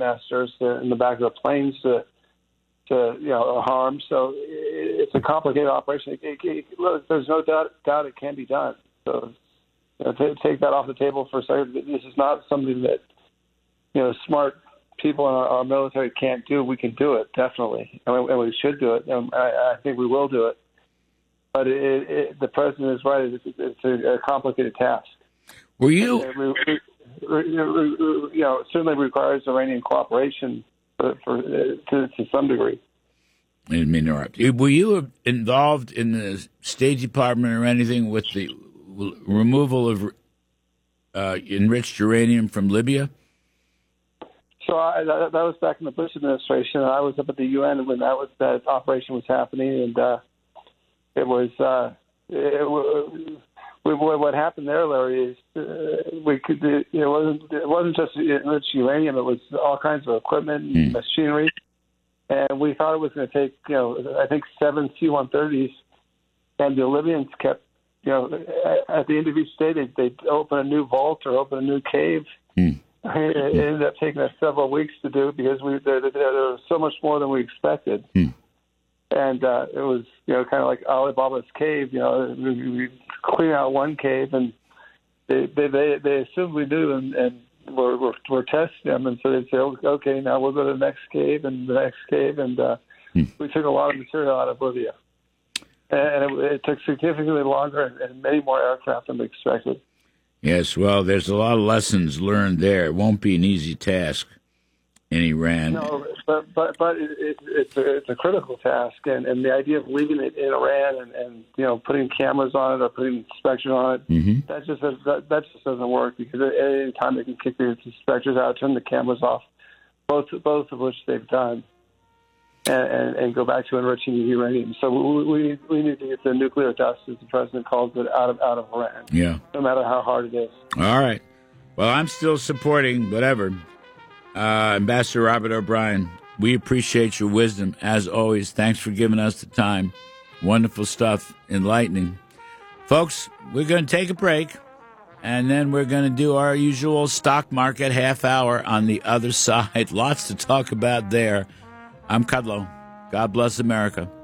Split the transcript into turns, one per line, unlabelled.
nesters in the back of the planes to harm. So it's a complicated operation. There's no doubt it can be done. So to take that off the table for a second, this is not something that smart people in our military can't do. We can do it, definitely, and we should do it. And I think we will do it. But the president is right. It's a complicated task.
Were you?
It certainly requires Iranian cooperation to some degree.
I didn't mean to interrupt. Were you involved in the State Department or anything with the removal of enriched uranium from Libya?
So that was back in the Bush administration, and I was up at the UN when that operation was happening, and what happened there, Larry, is it wasn't just enriched uranium; it was all kinds of equipment and machinery, and we thought it was going to take I think 7 C-130s, and the Libyans kept at the end of each day they'd open a new vault or open a new cave. It ended up taking us several weeks to do because there was so much more than we expected. And it was, kind of like Ali Baba's cave. We clean out one cave, and they assumed we knew, and we're testing them, and so they'd say, okay, now we'll go to the next cave and the next cave, and we took a lot of material out of Libya, and it took significantly longer and many more aircraft than we expected.
Yes, well, there's a lot of lessons learned there. It won't be an easy task in Iran.
No, but it's a critical task, and the idea of leaving it in Iran and putting cameras on it or putting inspection on it, that just doesn't work, because at any time they can kick the inspectors out, turn the cameras off, both of which they've done, and go back to enriching the uranium. So we need to get the nuclear dust, as the president calls it, out of Iran.
Yeah.
No matter how hard it is.
All right. Well, I'm still supporting whatever. Ambassador Robert O'Brien, we appreciate your wisdom, as always. Thanks for giving us the time. Wonderful stuff, enlightening. Folks, we're going to take a break, and then we're going to do our usual stock market half hour on the other side. Lots to talk about there. I'm Kudlow. God bless America.